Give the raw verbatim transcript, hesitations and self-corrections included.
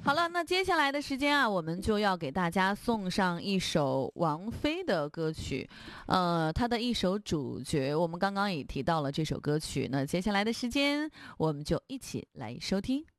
好了，那接下来的时间啊，我们就要给大家送上一首王菲的歌曲，呃，她的一首主角，我们刚刚也提到了这首歌曲。那接下来的时间，我们就一起来收听。